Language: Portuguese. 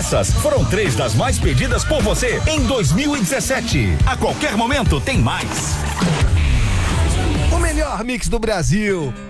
Essas foram 3 das mais pedidas por você em 2017. A qualquer momento tem mais. O melhor mix do Brasil,